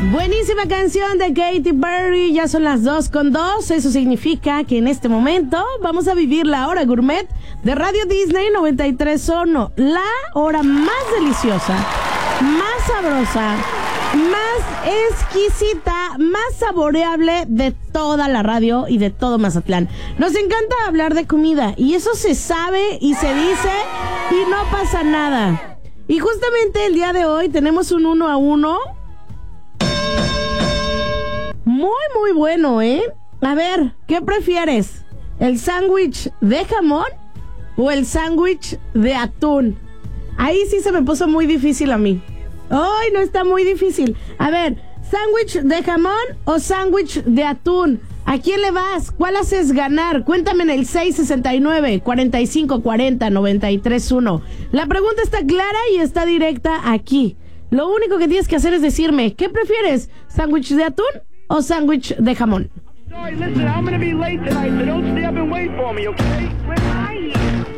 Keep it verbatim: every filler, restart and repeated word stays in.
Buenísima canción de Katy Perry. Ya son las dos con dos. Eso significa que en este momento vamos a vivir la hora gourmet de Radio Disney noventa y tres punto uno. La hora más deliciosa, más sabrosa, más exquisita, más saboreable de toda la radio y de todo Mazatlán. Nos encanta hablar de comida y eso se sabe y se dice y no pasa nada. Y justamente el día de hoy tenemos un uno a uno muy muy bueno, ¿eh? A ver, ¿qué prefieres? ¿El sándwich de jamón o el sándwich de atún? Ahí sí se me puso muy difícil a mí. ¡Ay, no, está muy difícil! A ver, ¿sándwich de jamón o sándwich de atún? ¿A quién le vas? ¿Cuál haces ganar? Cuéntame en el seis sesenta y nueve, cuarenta y cinco cuarenta, noventa y tres uno. La pregunta está clara y está directa aquí. Lo único que tienes que hacer es decirme, ¿qué prefieres? ¿Sándwich de atún o sándwich de jamón? Sorry, listen, I'm gonna be late tonight, so don't stay up and wait for me, okay? Where are you?